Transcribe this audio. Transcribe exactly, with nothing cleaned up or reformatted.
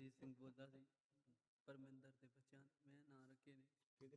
ਰਣਜੀਤ ਸਿੰਘ ਬੋਲਦਾ ਸੀ। ਪਰਮਿੰਦਰ ਦੇ ਬੱਚਿਆਂ ਦੇ ਮੈਂ ਨਾਂ ਰੱਖੇ ਨੇ। ਕਿਹਦੇ